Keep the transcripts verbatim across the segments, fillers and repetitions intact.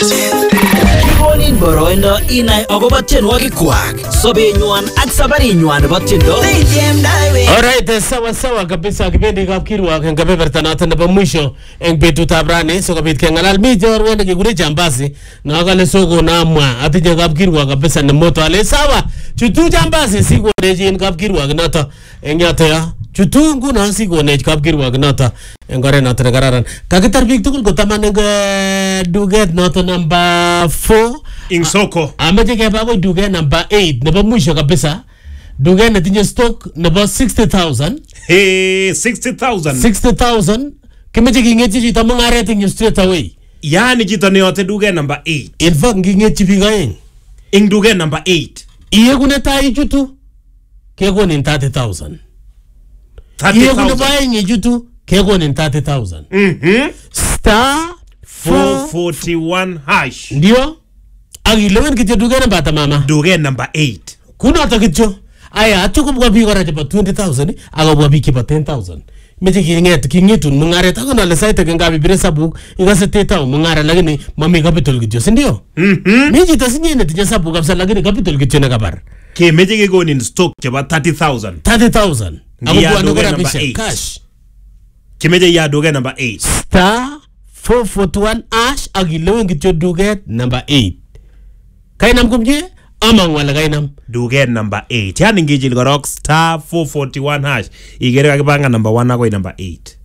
Kikonin boroindo inai akobo tienwogikwak, sobenywan ak sabarinywan nebo tiendo. Alright, sawa sawa kabisa kipendi kapkirwak eng kebeberta noto nebo mwisho eng betutab rani sikobit kengalal mi jorwe nekikure Jambasi nakale soko namwa atinye kapkirwak kabisa nemoto ale sawa chutu Jambasi sikonechin kapkirwak noto eng yoto yo chutu nguno sikonech kapkirwak noto eng oret noto nekararan kakitar biik tugul kotaman eng duket noto number four ing soko amache keba akoi duket number eight nebo mwisho kabisa duket netinye stock nebo sixty thousand. Hey, sixty thousand. sixty thousand. Kimeche kingetchi chito mungaret ing straight away. Yani chito neyote duket number eight. In fact kingetchi biik aeng. Ing duket number eight. Iyeku netai ichutu kekonin thirty thousand. thirty Iyeku thousand. nebo aeng ichutu kekonin thirty thousand. Mhm. Star four forty-one hash. Ndio. Akilewen kityo duket namba ata mama. Duket number eight. Kunoto kityo. Aya atukubwa biik kora chebo twenty thousand akobwa biik chebo ten thousand. Meche kinget kingetun mungaret akon ale sait age ngabibire sabuk ikase tetau mungaret lakini mami capital kityo si ndio? Mhm. Mi chito sinye netinye sabuk kabisa lakini capital kityo nekabar. Kemeche kekonin stock chebo thirty thousand. thirty thousand. Ngiya Akobwa duket nokora number bisha eight. cash. Kemeche ya duket number eight. Star four forty-one ash akilewen kityo duket number eight. Kainam kumye? Amang wala kainam. Duket number eight. Yani ngijil korok star four forty-one hash. Igere kakipanga number one akoi number eight.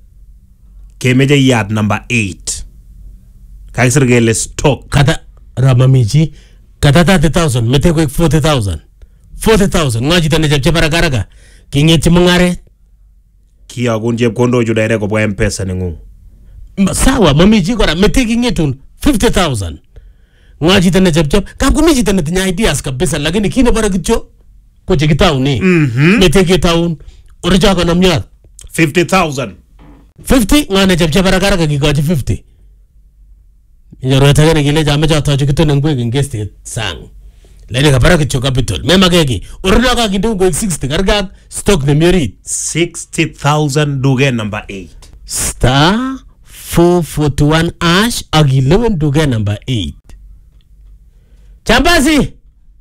Kemeche yat number eight. Kakisir kele stock. Kata ramamichi kata thirty thousand mete koik forty thousand. forty thousand ngachita nechepche barakaraka kingetchi mungaret. Kiyokun chepkondo chu direct kobwa M-Pesa nengung. Sawa mamichi kora mete kingetun fifty thousand. Ngachita nechepchep kap komi chito netinye ideas kabisa lakini kine bara kityo ko chekitaune. Mhm. Mete kitaun oricha konomyot fifty thousand. fifty ngane chepche barakaraka kikochi fifty. Nyorweta gene kile jamecha atochu kitone ngwek ing estate sang. Lene kabara kityo capital. Mema keki. Uruna ka kindu ngwek sixty karga stock ne miori. sixty thousand duket number eight. Star four forty-one ash akilewen duket number eight. Jambasi.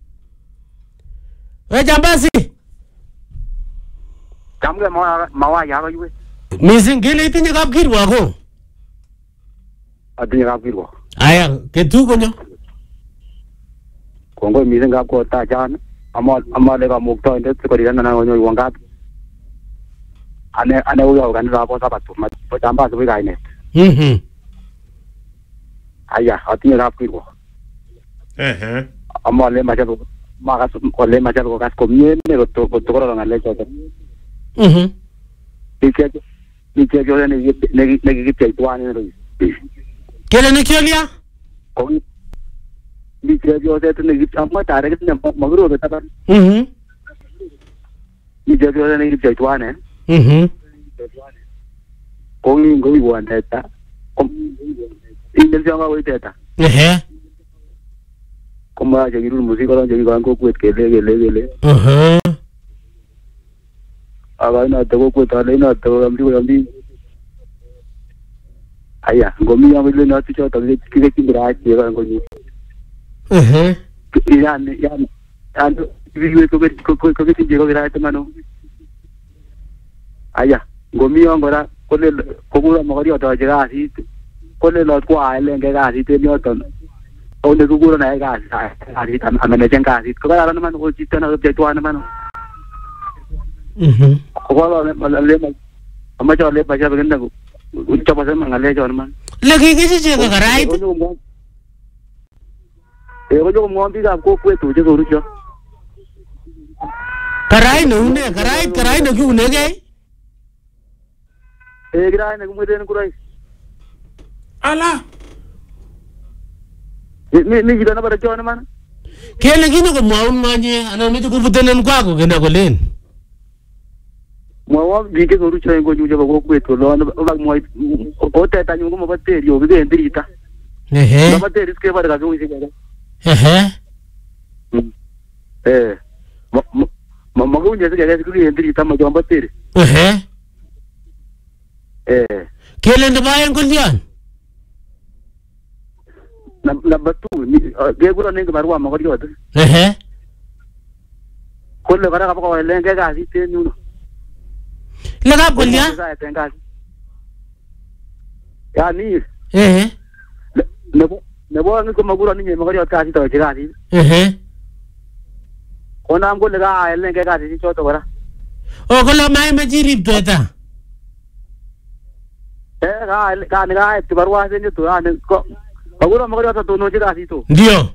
We Jambasi. Chamge mawa mawa yaba yue. Missing kile itinye kapkirwak ko. Atinye kapkirwak. Aya, ketu konyo. Kongoi missing kap ko ta chan. Amal amale kamuktoindet sikorina na konyo iwangat. Ane ane uyo kanisa hapo sabatu. Jambasi we kainet. Mhm. Aya, atinye kapkirwak. Eh. Amale machalo magas kole machalo gas komie ne ko to ko ngale choto. Mhm. Dike dike yo ne ne ne gipte tuani ne. Kele ne kyolia? Kogi dike yo se ne gipte amma tare ne magro beta par. Mhm. Dike yo ne gipte tuani. Mhm. Kogi ngowi wandeta. Kom Indel janga we teta. Ehe. Kuma jagirul musiko lan jagi kan ko kwet kele kele kele. Aha. Aba ina to ko ta le ina to ambi ko ambi. Aya, ngomi ya wile na ticho to kike kingra chi kan ko ni. Ehe. Yan yan yan viwe ko ko ko ko ti jego gira te mano. Aya, ngomi ya ngora ko le ko ko mo ri to jega asi. Ko le lo kwa ile nge ga asi te ni oton. Onde kuguro na ga asi tam amene jenga asi. Ko ala man ko chita na je to ana mano. Mhm. Ko ala le ma ama jo le pa ja begenda ko. Uncha pa sama ngale jo man. Lagi kisi je ka karait. E ko jo mo mbi ga ko kwetu je ko rujo. Karai no une, karai karai no ki une ge. E gira ne ko den kurai. Ala. Ni ni jida na bara jo na man. Kele kino ko maun manye ana metu ko butenen kwa ko gena ko len. Mo wa bi ke ko rujo ko ju je ko kwetu lo na ba mo o te ta nyu ko mo bateri o bi den drita. Ehe. Na bateri ke bara ga ko isi ga. Ehe. Eh. Mo mo mo ko nje se ga ko den drita mo jo bateri. Ehe. Eh. Kele ndo bayan ko lian. number two kekuron eng kibarua mokoriot ehe kole kora kabo koelenge kasit en yuno le kap kolya yani ehe nebo nebo ni komakuron ninye mokoriot kasit oche kasit ehe konam kole kaelenge kasit choto kora o kole maime jirip teta eh ka ka ni ka kibarua sen yuto yani Agora magari wata tono jira sito. Ndio.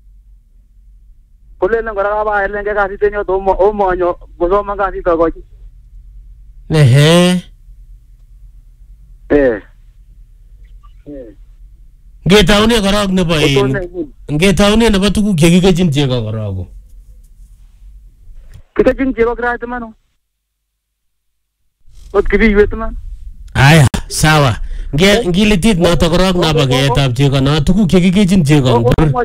Kole nang kora ba elenge kasi tenyo to mo o monyo gozo manga sito gochi. Ehe. Eh. Ngetaune korok nebo in. Ngetaune nebo tuguk chekikechin chego korok. Kikechin chego krait mano. Ot kibiwet man. Aya, sawa. Nge ngilitit noto korok na bagetab chego na tuguk chekikechin chego.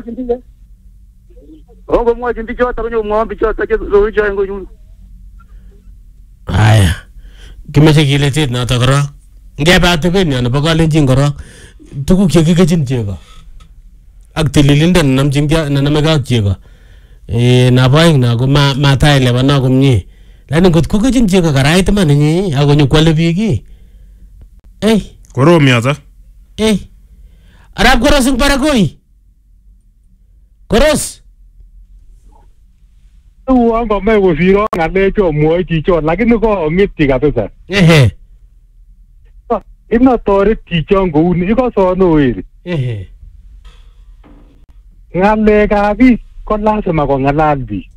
Ongo mwaji ndichoto konyo ngombe choto che rojo ngo yun. Aya. Kimeche ngilitit noto korok. Ngeba ateben yo nebo kalenjin korok tuguk chekikechin chego. Ak tililindo namjin nanamega ak chego. Eh na baing na ko ma matai leba na komnye. Lani ngot kokechin chego karait man ni akonyo kwale biik. Eh korom yoto. Eh. Arab koros ing Paraguay. Koros. Uwan ko me kosiro ngale cho mwoe chicho lakini ko ngiti kabisa. Ehe. Ina toret chicho ngouni iko sono weri. Ehe. Ngale kabi ko lazima ko ngalal biik.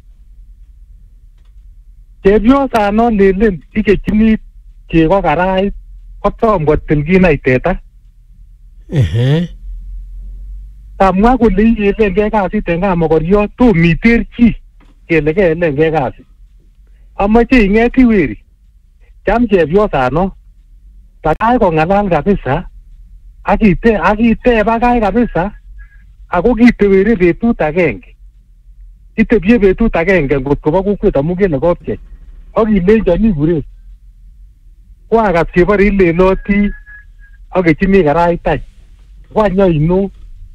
Chepyosa no lelen ikechini chego karait kotom kotil kinai teta. Ehe. Tamwa kole yelenge kasit eng kamokoriot to miterchi kele kelenge kasit. Amache ingeti weri. Cham chepyosa no. Takai ko ngalal kabisa. Akite akite bakai kabisa. Ako kiteweri betut agenge. Itebye betut agenge ngotko bo kukwet amu kele kopche. Akilenjoni kure. Kwakat kebor ileloti akechini karaitai. Wanyo ino.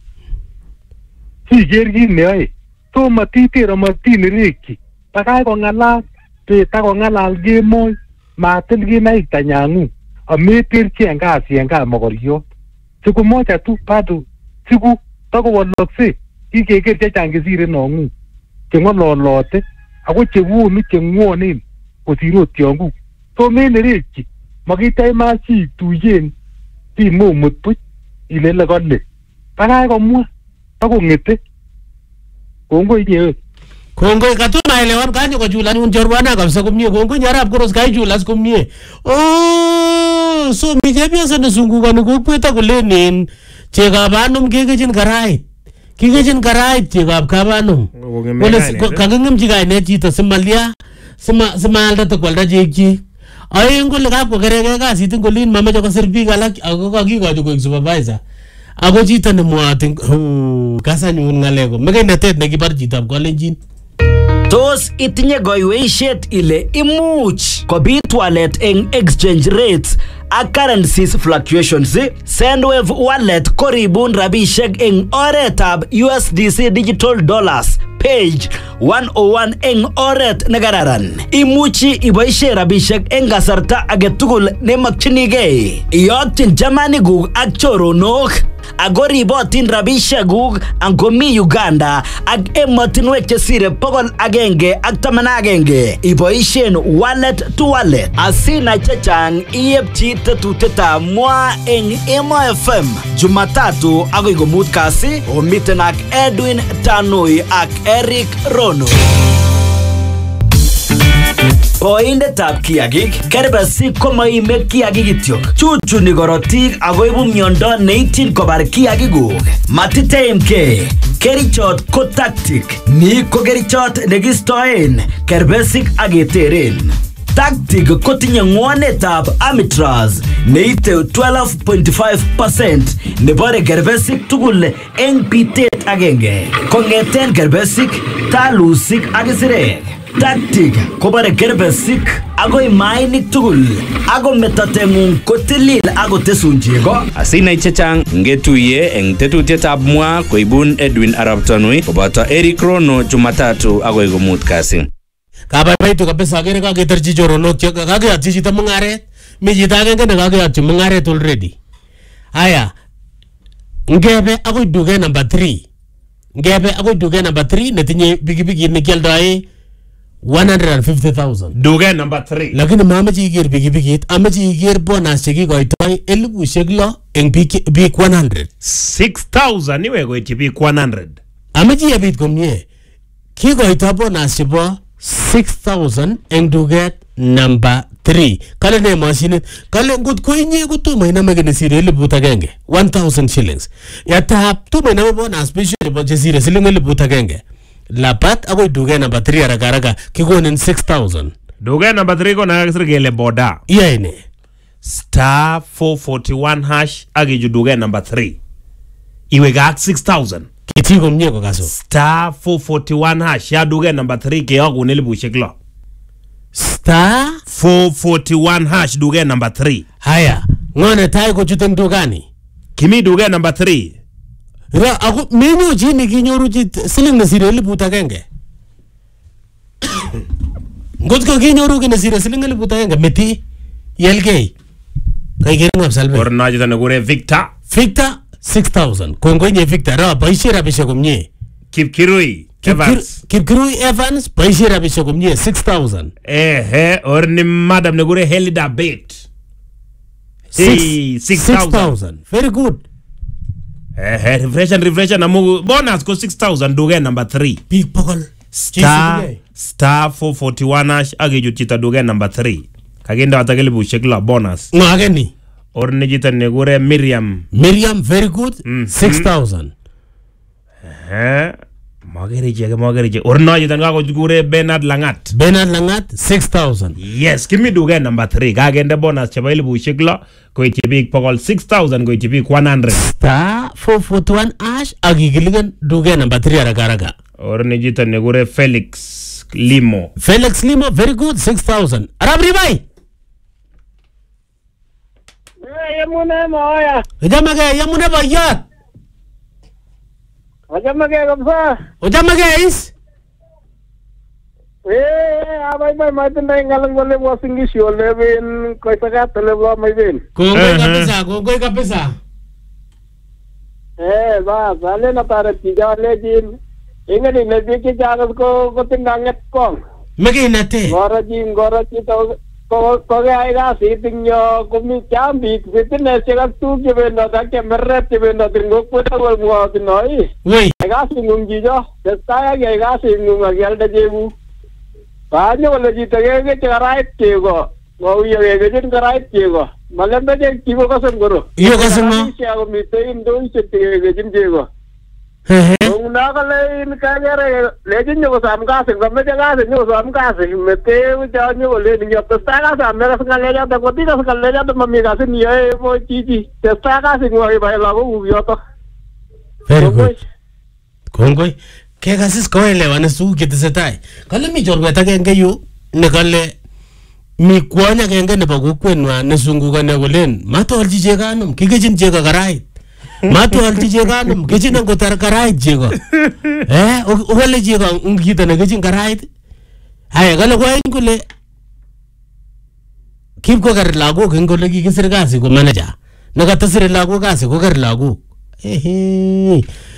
Siker kit neyoe. Tomo titer amatinereki. Takai ko ngalal, beta ko ngalal kemoi, matil kinaik tanyangu. Ameterchi en kasi en kamokoriot. Siku moja tu bado siku tako walokse ikeker chechang kesire nongu. Chengololote ako chewonu chengwonen kosiro tionguk. Tomenereki. Makitay machi tuyen ti mo mutpuch ilele kole takai komwa tako ngete kongoi nyewe Kongoi katuma elewan kanyo kochulan un jorwana kabisa komie kongoi nyarap koros kai chulas komie. Oh, so mi chepyosa nesungukani kokwet akolenen chekab anum kekechin karait. Kikechin karait chekab kabanum. Wale kaking'emchi kainet chito simalya sima simalda tokwalda chekchi. Aeng kole kapkokereke kasit ngolin mamache kosir biik alak ako kakikochi koek supervisor. Ako chito nemwotin oh kasanyun ngaleko mekenetet nekibar chitab kalenjin. Tos itinye goiweishet ile imuch kobit walet eng exchange rates ak currencies fluctuations. Sendwave wallet koribun rabishek eng oretab U S D C digital dollars page one oh one eng oret negararan. Imuchi iboishe rabishek eng kasarta agetugul nemakchinigei. Iyokyin chamanikuk ak choronok. Ako ribotin rabishekuk angomi Uganda ak emotinwek chesire pokol agenge ak taman agenge. Iboishen wallet to wallet. Asina chechang iyepchi tetutetab mwa eng Emo F M Jumatatu agoi komut kasi omiten ak Edwin Tanui ak Eric Rono. Boindetab kiagik kerbesik komaime kiagik kityok. Chuchuni korotik akoibu miondo neityin kobar kiagikuk. Matiteimke. Kerichot ko tactic. Ni ko kerichot nekistoen kerbesik ak keteren. Tactic kotinye ngwonetab Amitraz neite twelve point five percent nebore kerbesik tugul eng bitet agenge. Kongeten kerbesik, talusik ak isirek. tactic kobare kerbesik agoi mainik tugul ago metatengung kotilil ago tesun chego. Asinai chechang ngetuye eng tetutietab mwa koibun Edwin Arap Tanui koboto Eric Rono Jumatatu agoi komut kasi. Kabaibaitu kabisa agere kaketarchi choronok che kakeyatchi chito mungaret. Mi chito agenge ne kakeyatchi mungaret already. Aya. Ngebe agoi duke number three. Ngebe agoi duke number three netinye pikipiki nekialdoe one hundred fifty thousand. Duke number three. Lakini mamache iker pikipikit, amache iker bonus chekikoitoi elipushek lo eng bik one hundred. six thousand iwe koityi bik one hundred. Amache yabit komye. Kikoitoi bonus chebo six thousand eng duket number three. Kale ne mashinit. Kale ngot ko inye kotomo iname kene sire eliput agenge. one thousand shillings. Yatab tomo iname bonus special chebo chesire siling eliput agenge. Lapat agoi duket number three haraka haraka kikonin six thousand. Duket number three ko nakakisir kele boda. Iya ine. Star four forty-one hash agiju duket number three. Iwe gak six thousand. Kiti komye ko kaso. Star four forty-one hash ya duket number three ke yakun elipushek lo. Star four forty-one hash duket number three. Haya, ngone tai ko chuten dukani. Kimi duket number three. Ra ako menyo chini kinyoru chit siling nesire eliput agenge. Ngot ko kinyoru ki nesire siling eliput agenge meti yelkei. Kai kering salbe. Orna jita nagure Victor. Victor six thousand. Kongo nye Victor ra baishe rabishe komnye. Kipkirui Evans. Kipkirui Evans baishe rabishe komnye six thousand. Eh eh orni madam nagure Helida Bait. Hey, six thousand. Very good. Eh eh refresh and refresh and amu bonus ko six thousand duket number three. Big pokol. Star star four forty-one hash agiju chita duket number three. Kagenda atakele bushek la bonus. Ngageni. Orni jita nagure Miriam. Miriam very good. Mm. six thousand. Eh magere jege magere jege orna jita ngako jugure Bernard Langat. Bernard Langat six thousand. Yes, give me duket number three. Kagenda bonus chaba ile bushek la ko itibik pokol six thousand ko itibik one hundred. Star four forty-one hash agigiligan duket number three haraka haraka. Orni jita nagure Felix Limo. Felix Limo very good six thousand. Arabri bhai. Yamune moya. Ujamage yamune bayat. Ujamage kabsa. Ujamage is. Eh, abai bai matin dai ngalang gole wasingi shole bin koi sagat tele bla mai bin. Kongoi kabisa, kongoi kabisa. Eh, ba, sale na tare tiga le jin. Ingani le biki jagas ko ko tinganget kong. Magi nate. Gora jin gora chito ko ko ga ira si tinyo kumi chambi fitne chega tu ke benda ta ke merre te benda tingo puta gol muat noi. Woi. Ga singum ji jo. Desta ga ga singum ga gelda jebu. Banyo wala ji tage ke charait ke go. Go ye ge jin charait ke go. Malam da je ki go kasam goro. Iyo kasam ma. Si ago mi te indo se te ge jin je go. Una ka le in ka gere le jin yo sam ka se ga me ga se yo sam ka se me te u ja nyo le ni yo ta ka sa me ka le ja ta ko ti ka ka le ja ta mami ka se ni e mo chi chi te ta ka se ngoi ba la go u yo to. Very good. Kongoi. Ke kasis ko ele wana su ke tsetai. Kale mi jorwa ta genge yu ne kale mi kwanya genge ne ba kwenwa ne sungu ka ne golen. Mato alji je ganum kigejin je ka garai. Mato alji je ganum gejin ngo tar garai je go. Eh o wale je ga ngita ne gejin garai. Hai kale ko ingule kip ko gar lago ke ngole ki kisir kasi ko manager. Ne ka tasir lago kasi ko gar lago. Eh eh